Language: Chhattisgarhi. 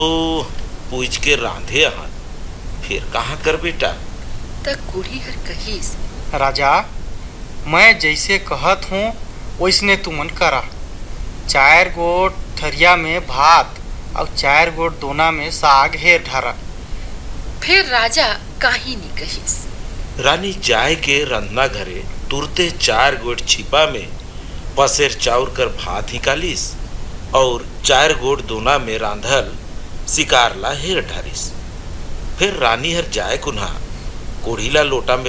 तो पूछ के रांधे आहा फिर कहाँ कर बेटा। त कुड़ी हर कहीस। राजा, मैं जैसे कहत हूँ वैसने तुमन करा। 4 गोट थरिया में भात और 4 गोट दोना में साग हेर ढारा। फिर राजा काही नहीं कहीस। रानी जाय के रंधना घरे तुरते 4 गोट छिपा में पसेर चाउर कर भात निकालिस और 4 गोट दोना में रांधल शिकार ला हेर ढारिस। फिर रानी हर जाय कुन्हा कोढ़ीला लोटा में